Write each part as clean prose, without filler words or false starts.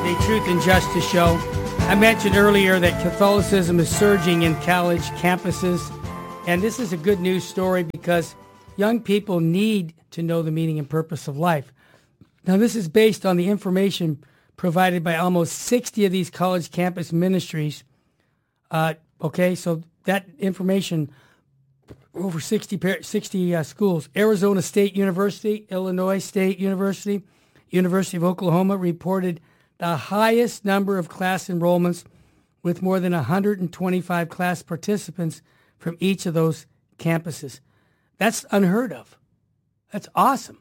the Truth and Justice Show. I mentioned earlier that Catholicism is surging in college campuses, and this is a good news story because young people need to know the meaning and purpose of life. Now, this is based on the information provided by almost 60 of these college campus ministries. So that information, over 60 schools. Arizona State University, Illinois State University, University of Oklahoma reported the highest number of class enrollments with more than 125 class participants from each of those campuses. That's unheard of. That's awesome.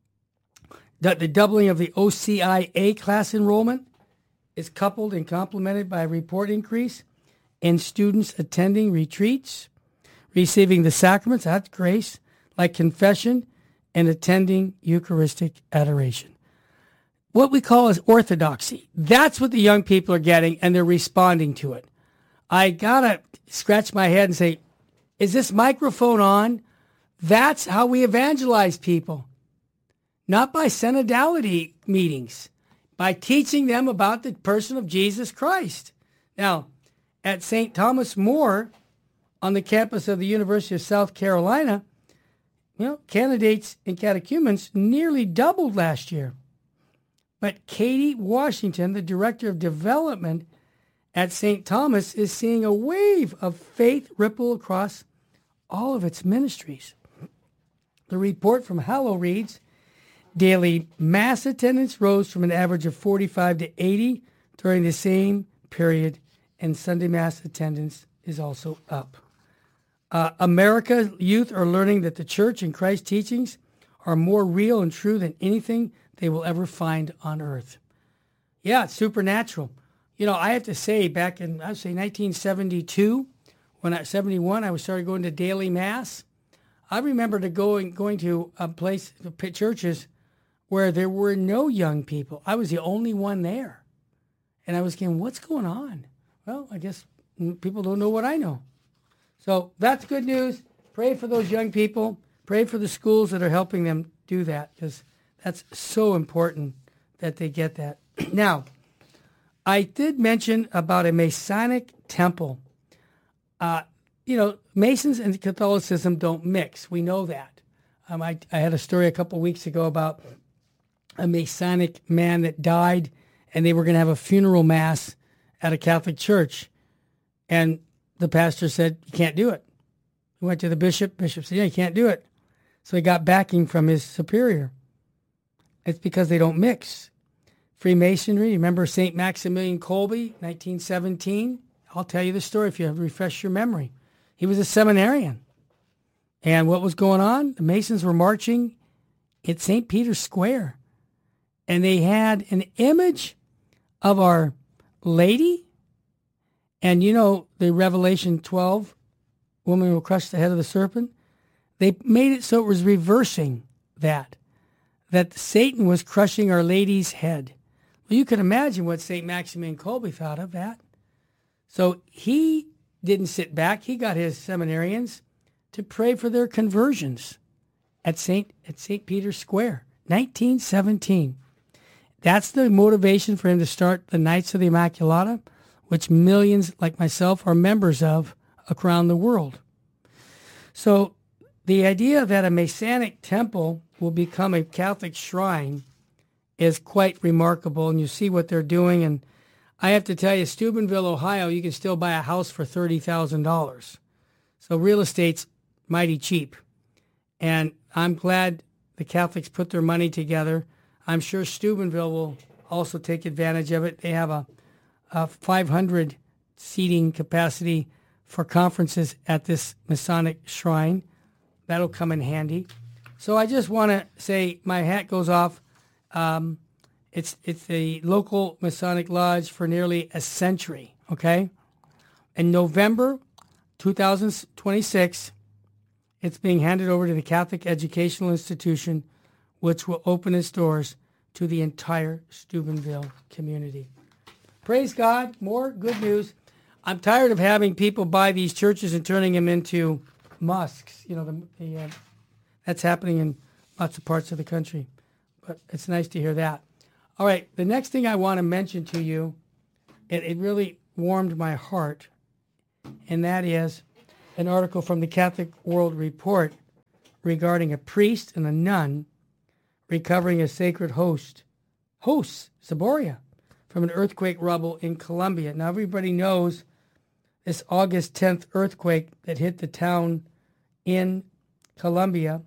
The doubling of the OCIA class enrollment is coupled and complemented by a report increase in students attending retreats, receiving the sacraments, that's grace, like confession, and attending Eucharistic adoration. What we call is orthodoxy. That's what the young people are getting, and they're responding to it. I got to scratch my head and say, is this microphone on? That's how we evangelize people. Not by synodality meetings, by teaching them about the person of Jesus Christ. Now, at St. Thomas More, on the campus of the University of South Carolina, candidates and catechumens nearly doubled last year. But Katie Washington, the director of development at St. Thomas, is seeing a wave of faith ripple across all of its ministries. The report from Hallow reads, daily Mass attendance rose from an average of 45 to 80 during the same period, and Sunday Mass attendance is also up. America's youth are learning that the Church and Christ's teachings are more real and true than anything they will ever find on earth. Yeah, it's supernatural. I have to say, back in, 1972, 71, I started going to daily Mass. I remember going to churches where there were no young people. I was the only one there. And I was thinking, what's going on? Well, I guess people don't know what I know. So that's good news. Pray for those young people. Pray for the schools that are helping them do that, because that's so important that they get that. Now, I did mention about a Masonic temple. Masons and Catholicism don't mix. We know that. I had a story a couple weeks ago about a Masonic man that died, and they were going to have a funeral mass at a Catholic church. And the pastor said, you can't do it. He went to the bishop. Bishop said, yeah, you can't do it. So he got backing from his superior. It's because they don't mix. Freemasonry, remember St. Maximilian Kolbe, 1917? I'll tell you the story if you refresh your memory. He was a seminarian. And what was going on? The Masons were marching at St. Peter's Square. And they had an image of Our Lady. And the Revelation 12, woman will crush the head of the serpent. They made it so it was reversing that Satan was crushing Our Lady's head. Well, you can imagine what St. Maximilian Kolbe thought of that. So he didn't sit back. He got his seminarians to pray for their conversions at St. Peter's Square, 1917. That's the motivation for him to start the Knights of the Immaculata, which millions like myself are members of around the world. So the idea that a Masonic temple will become a Catholic shrine is quite remarkable, and you see what they're doing. And I have to tell you, Steubenville, Ohio, you can still buy a house for $30,000. So real estate's mighty cheap. And I'm glad the Catholics put their money together. I'm sure Steubenville will also take advantage of it. They have a 500 seating capacity for conferences at this Masonic shrine. That'll come in handy. So I just want to say my hat goes off. It's a local Masonic lodge for nearly a century, okay? In November 2026, it's being handed over to the Catholic Educational Institution, which will open its doors to the entire Steubenville community. Praise God. More good news. I'm tired of having people buy these churches and turning them into mosques. That's happening in lots of parts of the country. But it's nice to hear that. All right, the next thing I want to mention to you, it really warmed my heart, and that is an article from the Catholic World Report regarding a priest and a nun recovering a sacred host, Ciboria, from an earthquake rubble in Colombia. Now, everybody knows this August 10th earthquake that hit the town in Colombia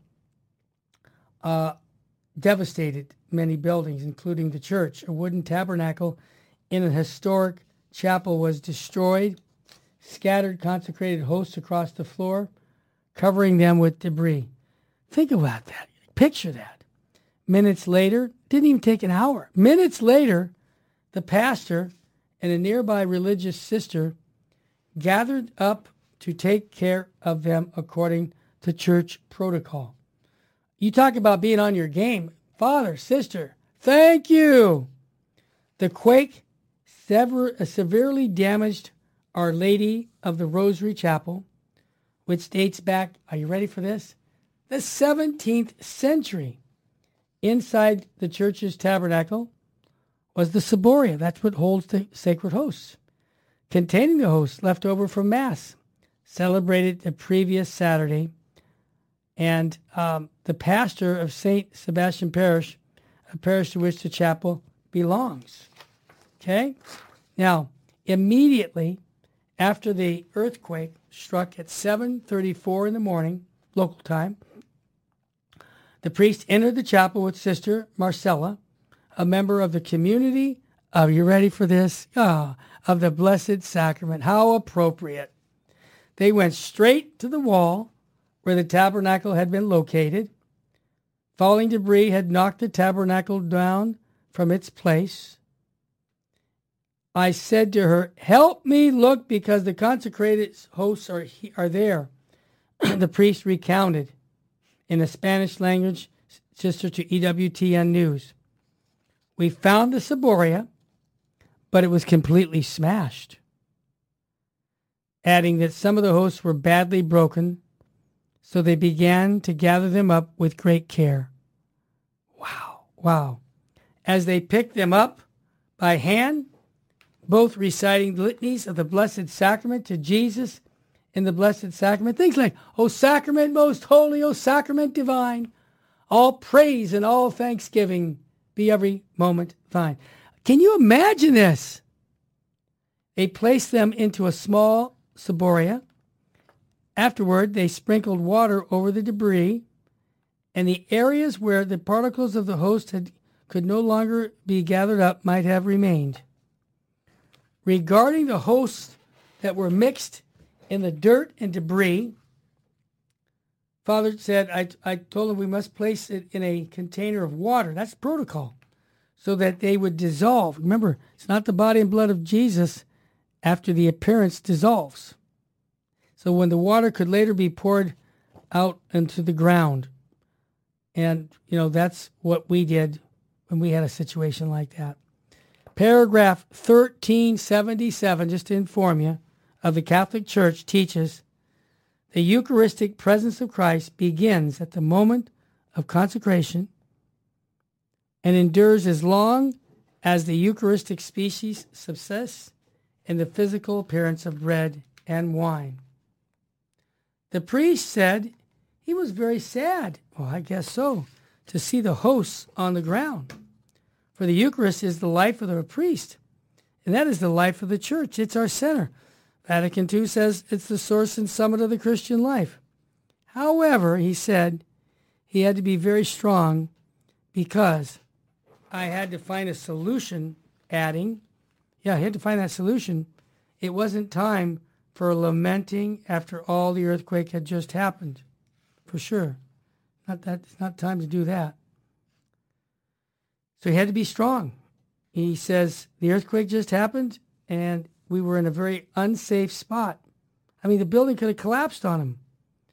devastated many buildings, including the church. A wooden tabernacle in a historic chapel was destroyed, scattered consecrated hosts across the floor, covering them with debris. Think about that. Picture that. Minutes later, didn't even take an hour. Minutes later, the pastor and a nearby religious sister gathered up to take care of them according to church protocol. You talk about being on your game. Father, sister, thank you. The quake severely damaged Our Lady of the Rosary Chapel, which dates back, are you ready for this? The 17th century. Inside the church's tabernacle was the Ciboria. That's what holds the sacred hosts, containing the hosts left over from Mass, celebrated the previous Saturday. And the pastor of St. Sebastian Parish, a parish to which the chapel belongs. Okay? Now, immediately after the earthquake struck at 7:34 in the morning, local time, the priest entered the chapel with Sister Marcella, a member of the community of, you ready for this? Of the Blessed Sacrament. How appropriate. They went straight to the wall where the tabernacle had been located. Falling debris had knocked the tabernacle down from its place. I said to her, help me look because the consecrated hosts are there. The priest recounted in a Spanish language, sister to EWTN News. We found the Ciboria, but it was completely smashed. Adding that some of the hosts were badly broken, so they began to gather them up with great care. Wow. As they picked them up by hand, both reciting litanies of the Blessed Sacrament to Jesus in the Blessed Sacrament. Things like, O Sacrament most holy, O Sacrament divine, all praise and all thanksgiving be every moment thine. Can you imagine this? They placed them into a small Ciboria. Afterward, they sprinkled water over the debris, and the areas where the particles of the host could no longer be gathered up might have remained. Regarding the hosts that were mixed in the dirt and debris, Father said, I told him we must place it in a container of water. That's protocol, so that they would dissolve. Remember, it's not the body and blood of Jesus after the appearance dissolves. So when the water could later be poured out into the ground. And, that's what we did when we had a situation like that. Paragraph 1377, just to inform you, of the Catholic Church teaches the Eucharistic presence of Christ begins at the moment of consecration and endures as long as the Eucharistic species subsists in the physical appearance of bread and wine. The priest said he was very sad, well, I guess so, to see the hosts on the ground. For the Eucharist is the life of the priest, and that is the life of the church. It's our center. Vatican II says it's the source and summit of the Christian life. However, he said he had to be very strong because I had to find a solution, adding, he had to find that solution. It wasn't time for lamenting after all the earthquake had just happened, for sure. It's not time to do that. So he had to be strong. He says the earthquake just happened, and we were in a very unsafe spot. I mean, the building could have collapsed on him.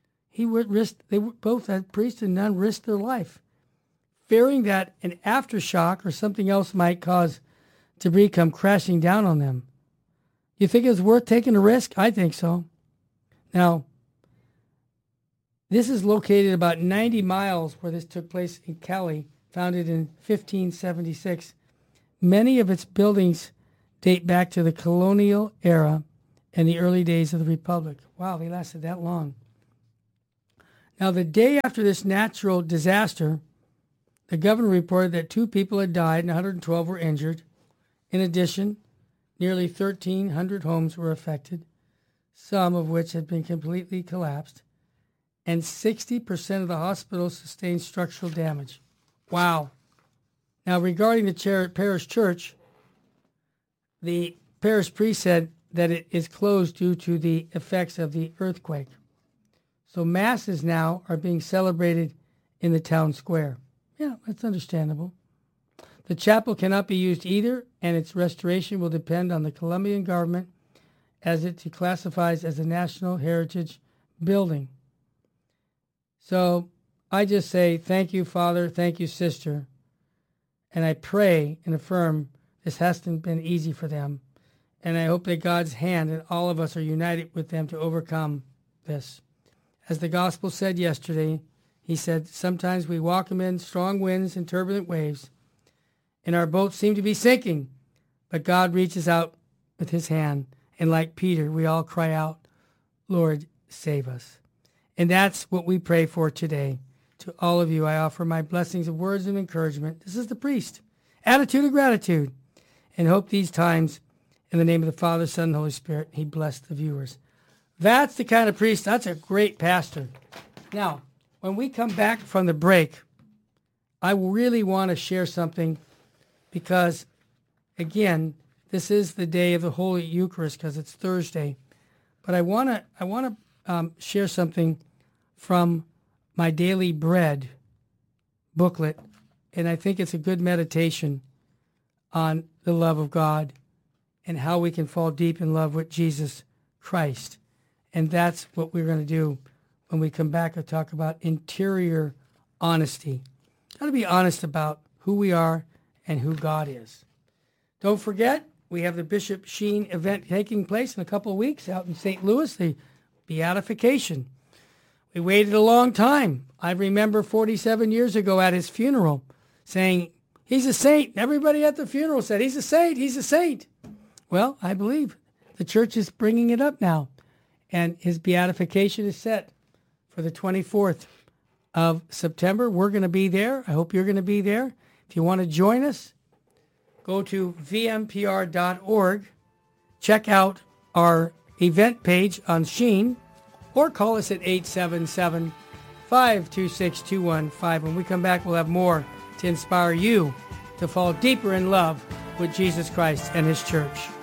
Both that priest and nun risked their life, fearing that an aftershock or something else might cause debris come crashing down on them. You think it was worth taking a risk? I think so. Now, this is located about 90 miles where this took place in Cali, founded in 1576. Many of its buildings date back to the colonial era and the early days of the Republic. Wow, they lasted that long. Now, the day after this natural disaster, the governor reported that 2 people had died and 112 were injured. In addition, nearly 1,300 homes were affected, some of which had been completely collapsed, and 60% of the hospitals sustained structural damage. Wow. Now, regarding the parish church, the parish priest said that it is closed due to the effects of the earthquake. So masses now are being celebrated in the town square. Yeah, that's understandable. The chapel cannot be used either, and its restoration will depend on the Colombian government as it classifies as a National Heritage Building. So I just say thank you, Father, thank you, Sister, and I pray and affirm this hasn't been easy for them, and I hope that God's hand and all of us are united with them to overcome this. As the gospel said yesterday, he said, sometimes we walk amid strong winds and turbulent waves, and our boats seem to be sinking, but God reaches out with his hand, and like Peter, we all cry out, Lord, save us. And that's what we pray for today. To all of you, I offer my blessings of words of encouragement. This is the priest. Attitude of gratitude. And hope these times, in the name of the Father, Son, and Holy Spirit, he bless the viewers. That's the kind of priest. That's a great pastor. Now, when we come back from the break, I really want to share something because, again, this is the day of the Holy Eucharist because it's Thursday. But I want to share something from my Daily Bread booklet, and I think it's a good meditation on the love of God and how we can fall deep in love with Jesus Christ. And that's what we're going to do when we come back and talk about interior honesty. Got to be honest about who we are and who God is. Don't forget, we have the Bishop Sheen event taking place in a couple of weeks out in St. Louis, the Beatification. We waited a long time. I remember 47 years ago at his funeral saying, he's a saint. Everybody at the funeral said, he's a saint, he's a saint. Well, I believe the church is bringing it up now. And his beatification is set for the 24th of September. We're going to be there. I hope you're going to be there. If you want to join us, go to vmpr.org, check out our event page on Sheen, or call us at 877-526-2150. When we come back, we'll have more to inspire you to fall deeper in love with Jesus Christ and his church.